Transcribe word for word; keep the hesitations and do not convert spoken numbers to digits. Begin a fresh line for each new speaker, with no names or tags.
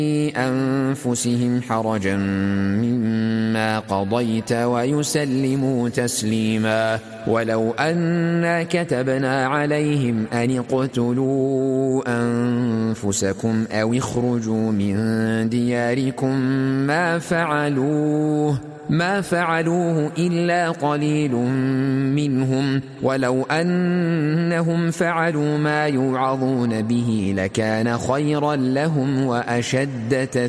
أنفسهم حرجا مما قضيت ويسلموا تسليما. ولو أنا كتبنا عليهم أن اقتلوا أنفسكم أو اخرجوا من دياركم ما فعلوه ما فعلوه إلا قليل منهم، ولو أنهم فعلوا ما يوعظون به لكان خيرا لهم وأشد تثبيتا.